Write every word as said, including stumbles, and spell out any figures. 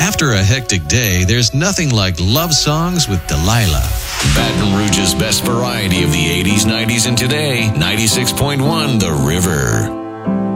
After a hectic day, there's nothing like love songs with Delilah. Baton Rouge's best variety of the eighties, nineties, and today. ninety-six point one The River.